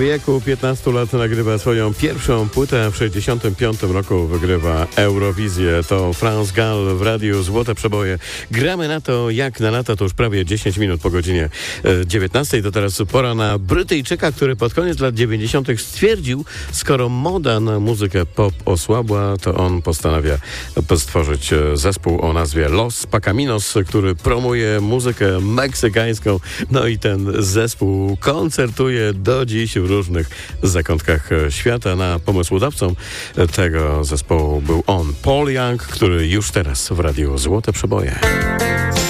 wieku 15 lat nagrywa swoją pierwszą płytę. W 65 roku wygrywa Eurowizję. To France Gall w radiu Złote Przeboje. Gramy na to jak na lata. To już prawie 10 minut po godzinie 19. To teraz pora na Brytyjczyka, który pod koniec lat 90. stwierdził, skoro moda na muzykę pop osłabła, to on postanawia stworzyć zespół o nazwie Los Pacaminos, który promuje muzykę meksykańską. No i ten zespół koncertuje do dziś w różnych zakątkach świata. Pomysłodawcą tego zespołu był Paul Young, który już teraz w radiu Złote Przeboje.